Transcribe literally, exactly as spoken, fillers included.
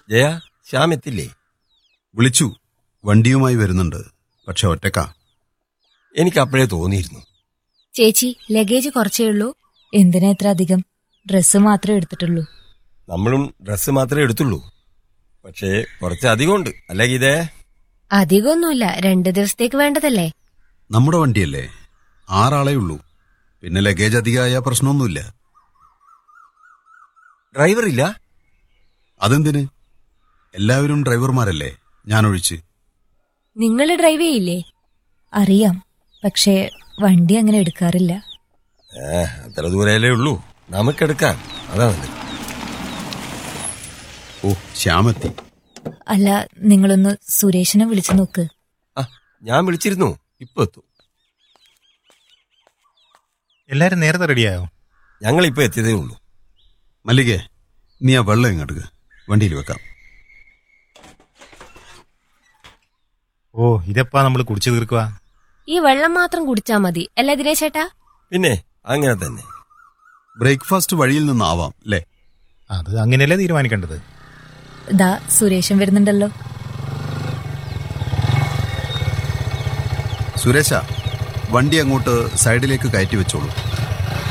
ജയ, ശ്യാം എത്തില്ലേ? വിളിച്ചു, വണ്ടിയുമായി വരുന്നുണ്ട്. പക്ഷെ ഒറ്റക്കാ. എനിക്ക് അപ്പോഴേ തോന്നിയിരുന്നു. ചേച്ചി, ലഗേജ് കുറച്ചേ ഉള്ളൂ. എന്തിനാ ഇത്ര അധികം? ഡ്രസ്സ് മാത്രമേ എടുത്തിട്ടുള്ളൂ. നമ്മളും ഡ്രസ്സ് മാത്രമേ എടുത്തുള്ളൂ. പക്ഷേ കുറച്ച് അധികം ഉണ്ട്, അല്ല ഗീതേ? അധികമൊന്നുമില്ല, രണ്ടു ദിവസത്തേക്ക് വേണ്ടതല്ലേ. നമ്മുടെ വണ്ടിയല്ലേ, ആറാളേ ഉള്ളൂ. പിന്നെ ലഗേജ് അധികമായ പ്രശ്നമൊന്നുമില്ല. ഡ്രൈവർ ഇല്ല? അതെന്തിന്? എല്ലാവരും ഡ്രൈവർമാരല്ലേ, ഞാനൊഴിച്ച്. നിങ്ങൾ ഡ്രൈവ് ചെയ്യില്ലേ? അറിയാം, പക്ഷേ വണ്ടി അങ്ങനെ എടുക്കാറില്ല. ഏ അത്ര ദൂരല്ലേ ഉള്ളൂ, നമുക്കെടുക്കാം. അതാ നല്ലത്. ഓ, ശ്യാമെത്തി. അല്ല, നിങ്ങളൊന്ന് സുരേഷിനെ വിളിച്ചു നോക്ക്. ആ, ഞാൻ വിളിച്ചിരുന്നു, ഇപ്പൊ എത്തും. എല്ലാരും നേരത്തെ റെഡിയായോ? ഞങ്ങളിപ്പോ എത്തിയതേ ഉള്ളൂ. മല്ലികേ, നീ ആ വെള്ളം ഇങ്ങോട്ട് വണ്ടിയിൽ വെക്കാം. ഓ, ഇതെപ്പാ നമ്മൾ കുടിച്ചു തീർക്കുക? ഈ വെള്ളം മാത്രം കുടിച്ചാ മതി അല്ലേ ദിനേശേട്ടാ? പിന്നെ അങ്ങനെ തന്നെ. ബ്രേക്ക്ഫാസ്റ്റ് വഴിയിൽ നിന്നാവാം അല്ലേ? അത് അങ്ങനെയല്ലേ തീരുമാനിക്കേണ്ടത്. ദാ സുരേഷൻ വരുന്നുണ്ടല്ലോ. സുരേശ, വണ്ടി അങ്ങോട്ട് സൈഡിലേക്ക് കയറ്റി വെച്ചോളൂ.